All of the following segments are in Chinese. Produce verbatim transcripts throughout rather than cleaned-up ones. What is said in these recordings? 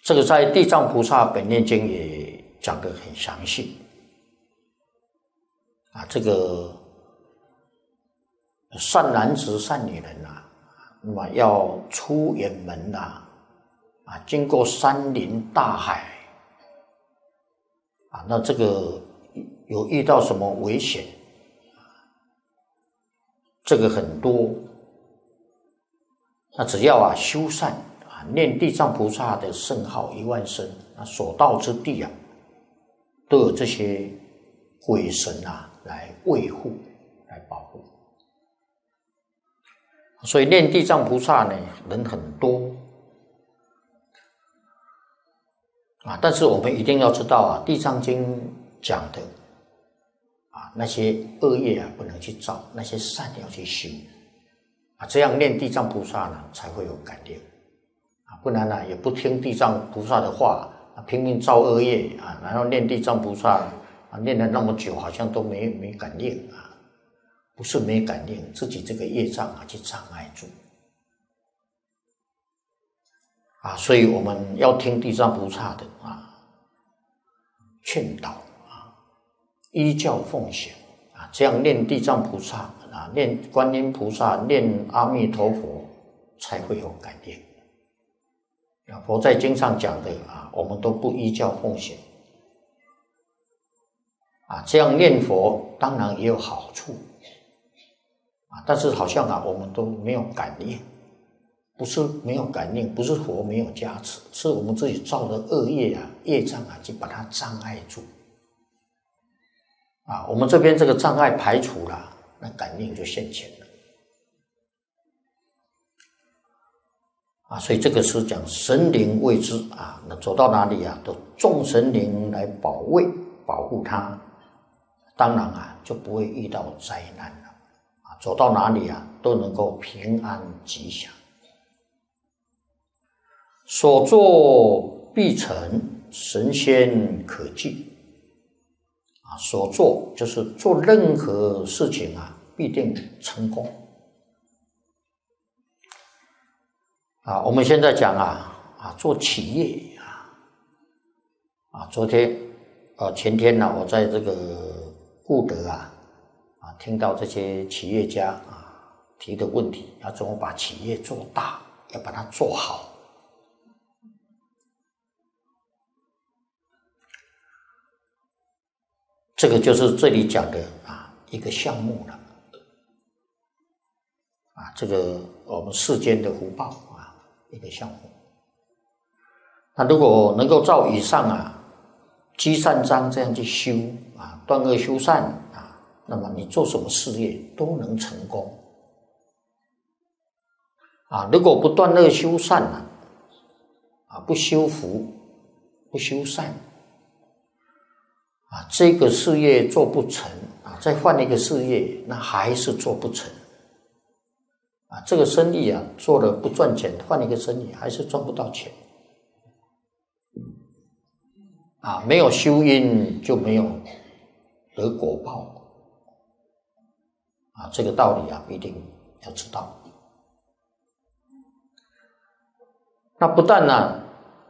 这个在《地藏菩萨本愿经》也讲得很详细啊。这个善男子、善女人啊，那么要出远门呐、啊，啊，经过山林大海啊，那这个有遇到什么危险，这个很多。那只要啊修善啊，念地藏菩萨的圣号一万声，那所到之地啊，都有这些鬼神啊来维护、来保护。所以念地藏菩萨呢，人很多啊，但是我们一定要知道啊，《地藏经》讲的啊，那些恶业啊不能去造，那些善要去修啊，这样念地藏菩萨呢才会有感应啊，不然呢也不听地藏菩萨的话啊，拼命造恶业啊，然后念地藏菩萨啊，念了那么久好像都没没感应啊，不是没感应，自己这个业障啊去障碍住啊，所以我们要听地藏菩萨的啊劝导啊，依教奉行啊，这样念地藏菩萨啊，念观音菩萨，念阿弥陀佛，才会有感应。啊，佛在经上讲的啊，我们都不依教奉行啊，这样念佛当然也有好处啊，但是好像啊，我们都没有感应。不是没有感应，不是佛没有加持，是我们自己造的恶业啊、业障啊，去把它障碍住啊。我们这边这个障碍排除了，那感应就现前了啊。所以这个是讲神灵为之啊，那走到哪里啊，都众神灵来保卫、保护他，当然啊，就不会遇到灾难了啊。走到哪里啊，都能够平安吉祥。所作必成，神仙可记啊！所做就是做任何事情啊，必定成功啊！我们现在讲啊啊，做企业啊啊，昨天啊前天呢、啊，我在这个固德啊啊，听到这些企业家啊提的问题，要怎么把企业做大，要把它做好。这个就是这里讲的啊一个项目了啊，这个我们世间的福报啊一个项目。那如果能够照以上啊积善章这样去修啊，断恶修善啊，那么你做什么事业都能成功啊。如果不断恶修善啊，啊不修福不修善。啊，这个事业做不成啊，再换一个事业，那还是做不成啊。这个生意啊，做了不赚钱，换一个生意还是赚不到钱啊。没有修因就没有得果报啊，这个道理啊，必定要知道。那不但呢、啊，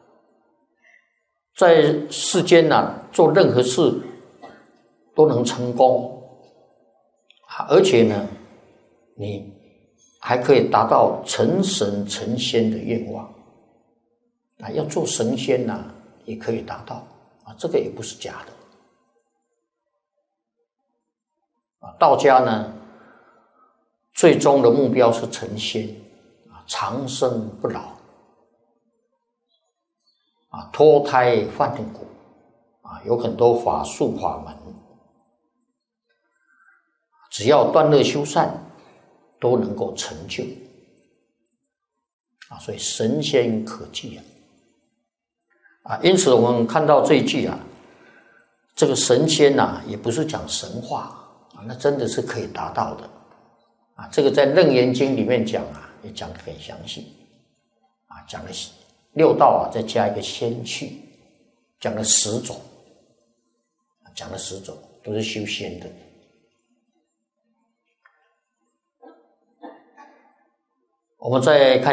在世间呢、啊。做任何事都能成功啊，而且呢，你还可以达到成神成仙的愿望啊。要做神仙呐、啊，也可以达到啊，这个也不是假的啊。道家呢，最终的目标是成仙啊，长生不老啊，脱胎换骨。啊，有很多法术法门，只要断恶修善，都能够成就啊，所以神仙可记啊！啊，因此我们看到这一句啊，这个神仙呐、啊，也不是讲神话啊，那真的是可以达到的啊。这个在《楞严经》里面讲啊，也讲得很详细啊，讲了六道啊，再加一个仙趣，讲了十种。讲了十种，都是修仙的。我们再看。